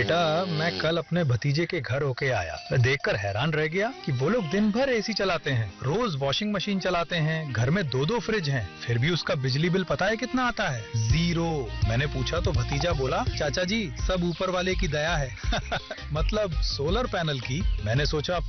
बेटा, मैं कल अपने भतीजे के घर होके आया। मैं देखकर हैरान रह गया कि वो लोग दिन भर एसी चलाते हैं, रोज वॉशिंग मशीन चलाते हैं, घर में 2-2 फ्रिज हैं, फिर भी उसका बिजली बिल पता है कितना आता है? 0। मैंने पूछा तो भतीजा बोला, चाचा जी सब ऊपर वाले की दया है। मतलब सोलर पैनल की। मैंने सोचा